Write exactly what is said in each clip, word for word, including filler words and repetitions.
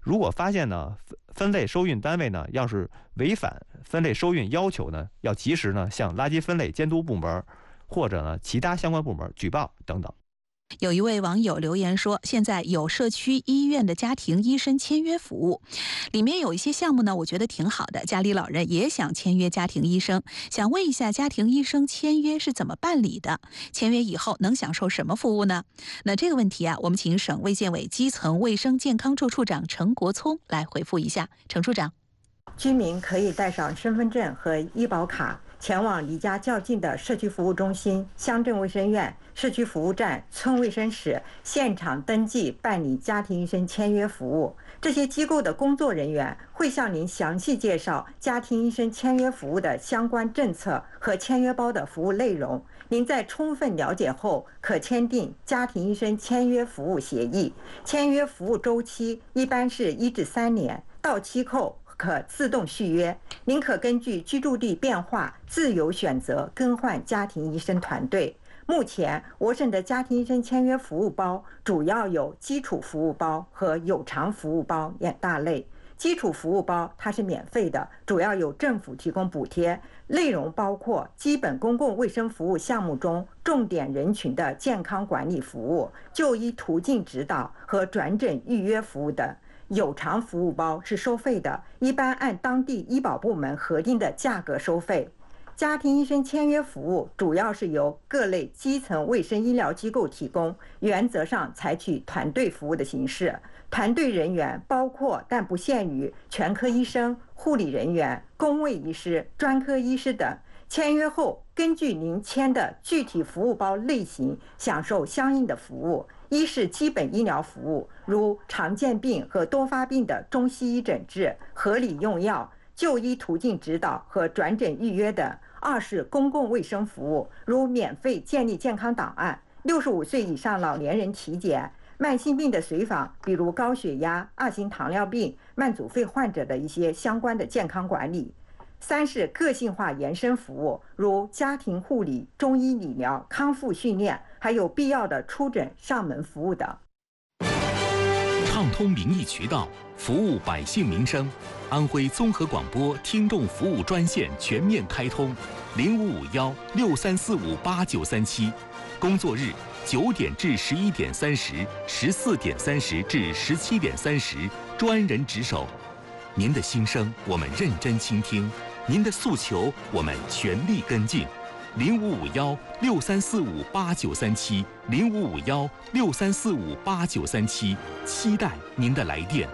如果发现呢分类收运单位呢要是违反分类收运要求呢，要及时呢向垃圾分类监督部门或者呢其他相关部门举报等等。 有一位网友留言说，现在有社区医院的家庭医生签约服务，里面有一些项目呢，我觉得挺好的。家里老人也想签约家庭医生，想问一下，家庭医生签约是怎么办理的？签约以后能享受什么服务呢？那这个问题啊，我们请省卫健委基层卫生健康处处长陈国聪来回复一下。陈处长， 居民可以带上身份证和医保卡，前往离家较近的社区服务中心、乡镇卫生院、社区服务站、村卫生室现场登记办理家庭医生签约服务。这些机构的工作人员会向您详细介绍家庭医生签约服务的相关政策和签约包的服务内容。您在充分了解后，可签订家庭医生签约服务协议。签约服务周期一般是一至三年，到期后可自动续约。您可根据居住地变化自由选择更换家庭医生团队。目前，我省的家庭医生签约服务包主要有基础服务包和有偿服务包两大类。基础服务包它是免费的，主要由政府提供补贴，内容包括基本公共卫生服务项目中重点人群的健康管理服务、就医途径指导和转诊预约服务等。有偿服务包是收费的，一般按当地医保部门核定的价格收费。家庭医生签约服务主要是由各类基层卫生医疗机构提供，原则上采取团队服务的形式。团队人员包括但不限于全科医生、护理人员、公卫医师、专科医师等。签约后，根据您签的具体服务包类型，享受相应的服务。一是基本医疗服务，如常见病和多发病的中西医诊治、合理用药、就医途径指导和转诊预约等；二是公共卫生服务，如免费建立健康档案、六十五岁以上老年人体检、慢性病的随访，比如高血压、二型糖尿病、慢阻肺患者的一些相关的健康管理；三是个性化延伸服务，如家庭护理、中医理疗、康复训练，还有必要的出诊上门服务等。 畅通民意渠道，服务百姓民生。安徽综合广播听众服务专线全面开通，零五五幺六三四五八九三七，工作日九点至十一点三十，十四点三十至十七点三十，专人值守。您的心声我们认真倾听，您的诉求我们全力跟进。零五五幺六三四五八九三七，零五五幺六三四五八九三七，期待您的来电。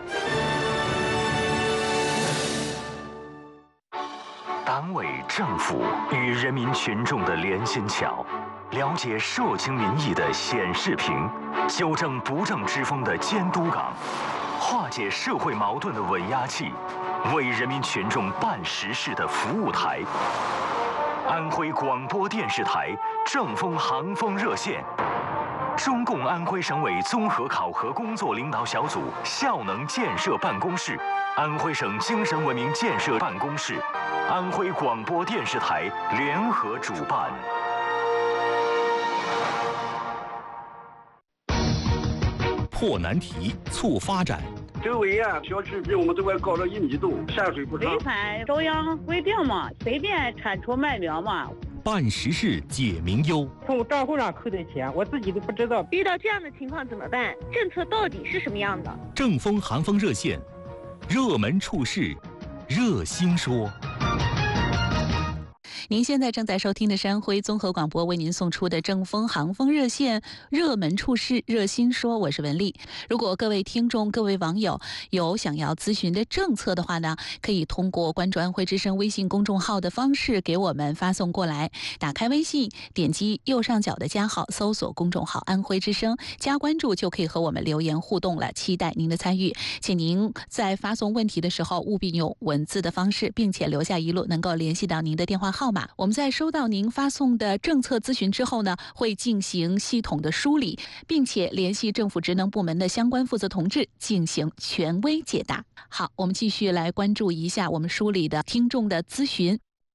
党委政府与人民群众的连心桥，了解社情民意的显示屏，纠正不正之风的监督岗，化解社会矛盾的稳压器，为人民群众办实事的服务台。安徽广播电视台正风航风热线，中共安徽省委综合考核工作领导小组效能建设办公室，安徽省精神文明建设办公室，安徽广播电视台联合主办。 破难题，促发展。 周围啊，小区比我们这块高了一米多，下水不畅。 违反中央规定嘛，随便铲除卖苗嘛。 办实事解民忧。 从账户上扣的钱，我自己都不知道。 遇到这样的情况怎么办？政策到底是什么样的？ 正风寒风热线，热门处事，热心说。 您现在正在收听的是安徽综合广播为您送出的正风航风热线热门处事热心说，我是文丽。如果各位听众各位网友有想要咨询的政策的话呢，可以通过关注安徽之声微信公众号的方式给我们发送过来。打开微信，点击右上角的加号，搜索公众号安徽之声，加关注就可以和我们留言互动了，期待您的参与。请您在发送问题的时候务必用文字的方式，并且留下一路能够联系到您的电话号码。我们在收到您发送的政策咨询之后呢，会进行系统的梳理，并且联系政府职能部门的相关负责同志进行权威解答。好，我们继续来关注一下我们梳理的听众的咨询。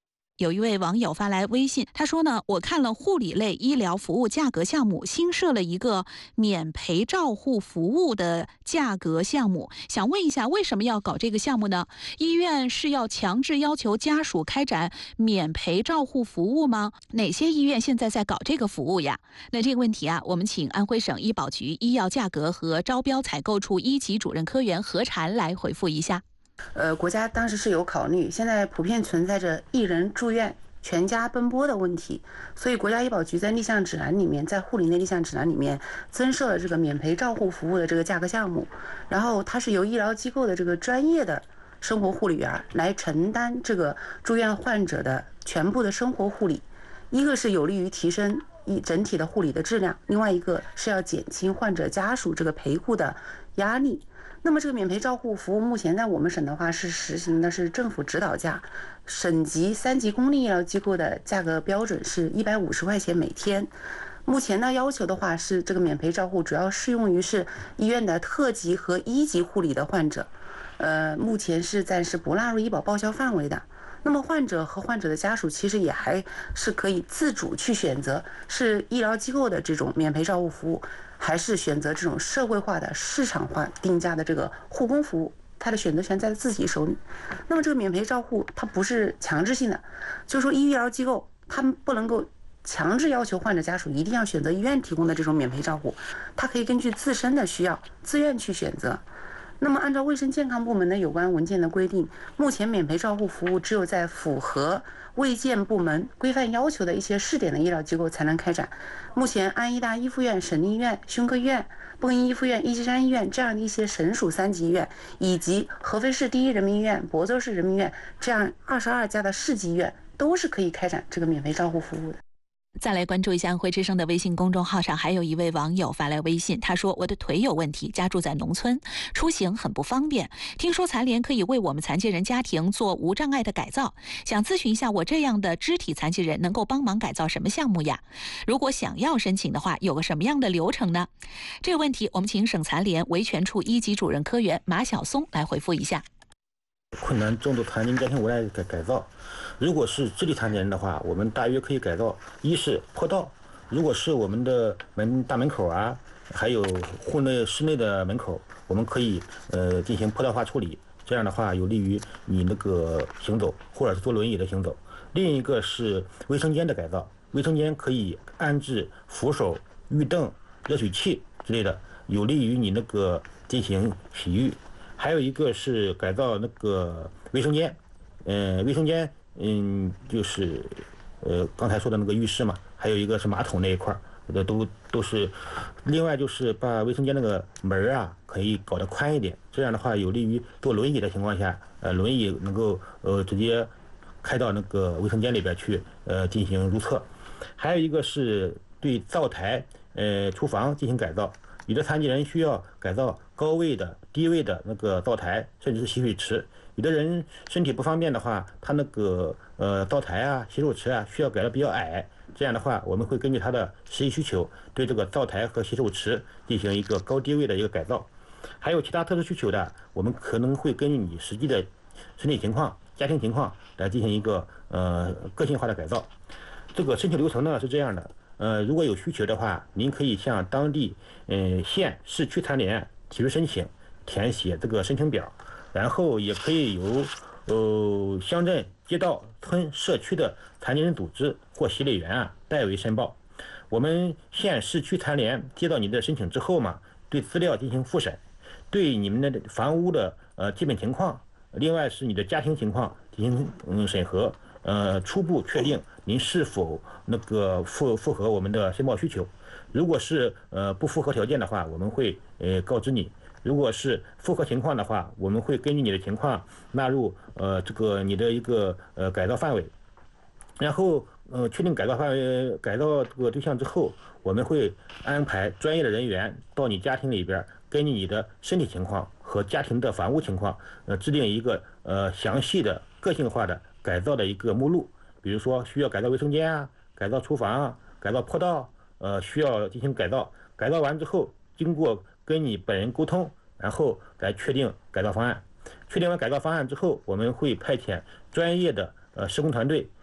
有一位网友发来微信，他说呢，我看了护理类医疗服务价格项目新设了一个免陪照护服务的价格项目，想问一下为什么要搞这个项目呢？医院是要强制要求家属开展免陪照护服务吗？哪些医院现在在搞这个服务呀？那这个问题啊，我们请安徽省医保局医药价格和招标采购处一级主任科员何婵来回复一下。 呃，国家当时是有考虑，现在普遍存在着一人住院全家奔波的问题，所以国家医保局在立项指南里面，在护理类立项指南里面增设了这个免陪照护服务的这个价格项目，然后它是由医疗机构的这个专业的生活护理员来承担这个住院患者的全部的生活护理，一个是有利于提升一整体的护理的质量，另外一个是要减轻患者家属这个陪护的压力。那么这个免陪照护服务目前在我们省的话是实行的是政府指导价，省级三级公立医疗机构的价格标准是一百五十块钱每天。目前呢要求的话是这个免陪照护主要适用于是医院的特级和一级护理的患者，呃，目前是暂时不纳入医保报销范围的。那么患者和患者的家属其实也还是可以自主去选择是医疗机构的这种免陪照护服务，还是选择这种社会化的市场化定价的这个护工服务，他的选择权在自己手里。那么这个免陪照护它不是强制性的，就是说医疗机构他们不能够强制要求患者家属一定要选择医院提供的这种免陪照护，他可以根据自身的需要自愿去选择。那么按照卫生健康部门的有关文件的规定，目前免陪照护服务只有在符合卫健部门规范要求的一些试点的医疗机构才能开展。目前安医大医附院、省立医院、胸科医院、蚌埠医附院、一级山医院这样的一些省属三级医院，以及合肥市第一人民医院、亳州市人民医院这样二十二家的市级医院，都是可以开展这个免陪照护服务的。 再来关注一下安徽之声的微信公众号上，还有一位网友发来微信，他说：我的腿有问题，家住在农村，出行很不方便，听说残联可以为我们残疾人家庭做无障碍的改造，想咨询一下我这样的肢体残疾人能够帮忙改造什么项目呀？如果想要申请的话，有个什么样的流程呢？这个问题我们请省残联维权处一级主任科员马晓松来回复一下。 困难重度残疾家庭无碍改改造，如果是肢体残疾人的话，我们大约可以改造一是坡道，如果是我们的门大门口啊，还有户内室内的门口，我们可以呃进行坡道化处理，这样的话有利于你那个行走，或者是坐轮椅的行走。另一个是卫生间的改造，卫生间可以安置扶手、浴凳、热水器之类的，有利于你那个进行洗浴。还有一个是改造那个卫生间，呃，卫生间，嗯，就是呃刚才说的那个浴室嘛，还有一个是马桶那一块儿，都都是。另外就是把卫生间那个门啊，可以搞得宽一点，这样的话有利于坐轮椅的情况下，呃，轮椅能够呃直接开到那个卫生间里边去，呃，进行如厕。还有一个是对灶台、呃厨房进行改造。有的残疾人需要改造高位的、低位的那个灶台，甚至是洗水池。有的人身体不方便的话，他那个呃灶台啊、洗手池啊需要改的比较矮。这样的话，我们会根据他的实际需求，对这个灶台和洗手池进行一个高低位的一个改造。还有其他特殊需求的，我们可能会根据你实际的身体情况、家庭情况来进行一个呃个性化的改造。这个申请流程呢是这样的。呃，如果有需求的话，您可以向当地呃县市区残联提出申请，填写这个申请表，然后也可以由呃乡镇、街道、村、社区的残疾人组织或协理员啊代为申报。我们县市区残联接到你的申请之后嘛，对资料进行复审，对你们的房屋的呃基本情况，另外是你的家庭情况进行嗯审核。呃，初步确定您是否那个符符合我们的申报需求。如果是呃不符合条件的话，我们会呃告知你；如果是符合情况的话，我们会根据你的情况纳入呃这个你的一个呃改造范围。然后呃确定改造范围、改造这个对象之后，我们会安排专业的人员到你家庭里边，根据你的身体情况和家庭的房屋情况，呃制定一个呃详细的、个性化的改造的一个目录。比如说需要改造卫生间啊，改造厨房啊，改造坡道，呃需要进行改造。改造完之后，经过跟你本人沟通，然后来确定改造方案。确定完改造方案之后，我们会派遣专业的呃施工团队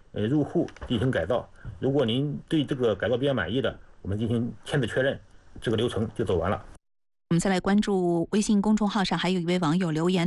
呃入户进行改造。如果您对这个改造比较满意的，我们进行签字确认，这个流程就走完了。 我们再来关注微信公众号上还有一位网友留言。